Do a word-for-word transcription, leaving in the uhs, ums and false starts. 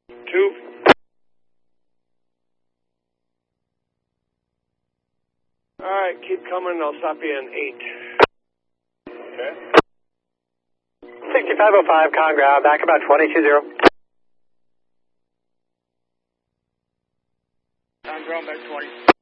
Two. All right, keep coming. I'll stop you in eight. Okay. sixty-five oh five, Conground, back about twenty-two zero. Conground back twenty.